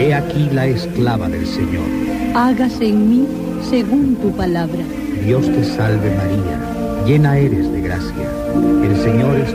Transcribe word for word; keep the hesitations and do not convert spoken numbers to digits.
He aquí la esclava del Señor. Hágase en mí según tu palabra. Dios te salve María, llena eres de gracia. El Señor es